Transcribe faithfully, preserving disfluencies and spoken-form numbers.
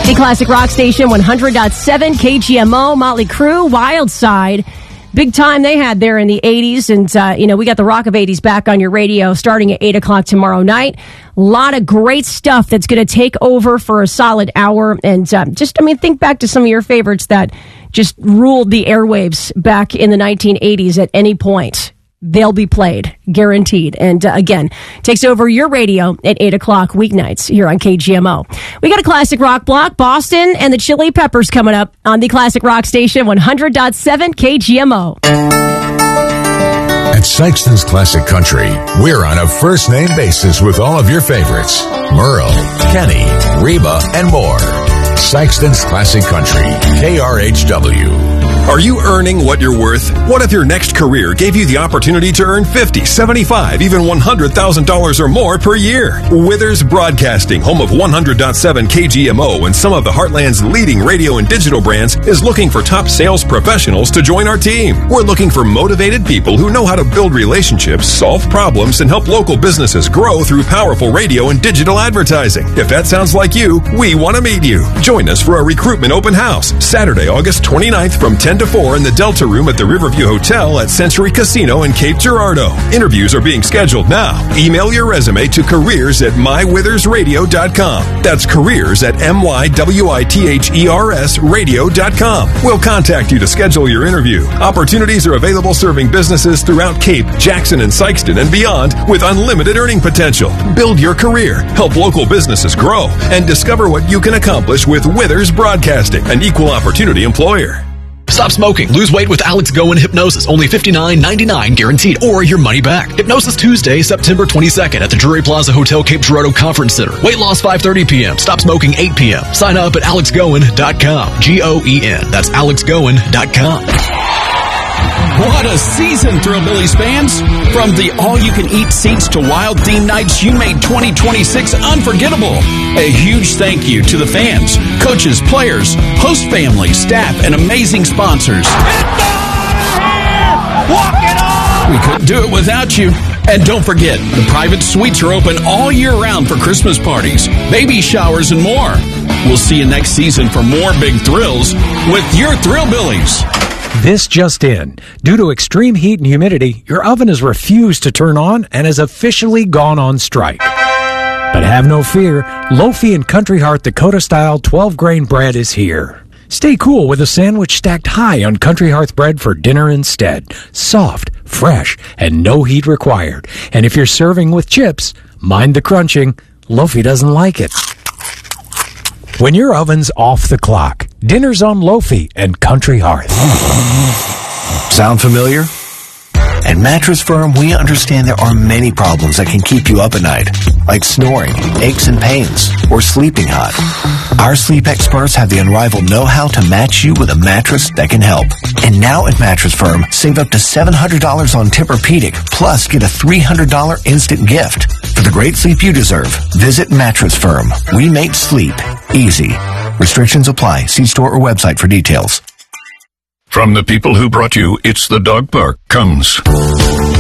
The Classic Rock Station, one hundred point seven K G M O, Motley Crue, Wild Side. Big time they had there in the eighties. And, uh, you know, we got the Rock of eighties back on your radio starting at eight o'clock tomorrow night. A lot of great stuff that's going to take over for a solid hour. And uh, just, I mean, think back to some of your favorites that just ruled the airwaves back in the nineteen eighties at any point. They'll be played, guaranteed. And uh, again, takes over your radio at eight o'clock weeknights here on K G M O. We got a classic rock block, Boston and the Chili Peppers coming up on the Classic Rock Station, one hundred point seven K G M O. At Sykeston's Classic Country, we're on a first-name basis with all of your favorites. Merle, Kenny, Reba, and more. Sykeston's Classic Country, K R H W. Are you earning what you're worth? What if your next career gave you the opportunity to earn fifty, seventy-five, even one hundred thousand dollars or more per year? Withers Broadcasting, home of one hundred point seven K G M O and some of the Heartland's leading radio and digital brands, is looking for top sales professionals to join our team. We're looking for motivated people who know how to build relationships, solve problems, and help local businesses grow through powerful radio and digital advertising. If that sounds like you, we want to meet you. Join us for a recruitment open house, Saturday, August twenty-ninth from ten to four in the Delta Room at the Riverview Hotel at Century Casino in Cape Girardeau. Interviews are being scheduled now. Email your resume to careers at my withers radio dot com. That's careers at M Y W I T H E R S radio dot com. We'll contact you to schedule your interview. Opportunities are available serving businesses throughout Cape, Jackson, and Sykeston and beyond with unlimited earning potential. Build your career, help local businesses grow, and discover what you can accomplish with Withers Broadcasting, an equal opportunity employer. Stop smoking. Lose weight with Alex Goen Hypnosis. Only fifty-nine ninety-nine guaranteed, or your money back. Hypnosis Tuesday, September twenty-second at the Drury Plaza Hotel Cape Girardeau Conference Center. Weight loss five thirty p.m. Stop smoking eight p.m. Sign up at alex goen dot com. G O E N. That's alex goen dot com. What a season, Thrillbillies fans! From the all-you-can-eat seats to wild theme nights, you made twenty twenty-six unforgettable. A huge thank you to the fans, coaches, players, host family, staff, and amazing sponsors. Walk it on! We couldn't do it without you. And don't forget, the private suites are open all year round for Christmas parties, baby showers, and more. We'll see you next season for more big thrills with your Thrillbillies. This just in. Due to extreme heat and humidity, your oven has refused to turn on and has officially gone on strike. But have no fear, Lofi and Country Heart Dakota-style twelve-grain bread is here. Stay cool with a sandwich stacked high on Country Hearth bread for dinner instead. Soft, fresh, and no heat required. And if you're serving with chips, mind the crunching. Lofi doesn't like it. When your oven's off the clock, dinner's on Lofi and Country Hearth. Sound familiar? At Mattress Firm, we understand there are many problems that can keep you up at night, like snoring, aches and pains, or sleeping hot. Our sleep experts have the unrivaled know-how to match you with a mattress that can help. And now at Mattress Firm, save up to seven hundred dollars on Tempur-Pedic, plus get a three hundred dollars instant gift. For the great sleep you deserve, visit Mattress Firm. We make sleep easy. Restrictions apply. See store or website for details. From the people who brought you It's the Dog Park comes